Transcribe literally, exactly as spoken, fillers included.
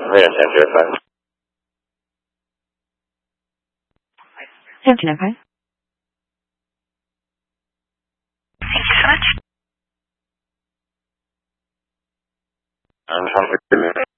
非常强烈分。 Empty now, okay? Thank you so much. I'm trying to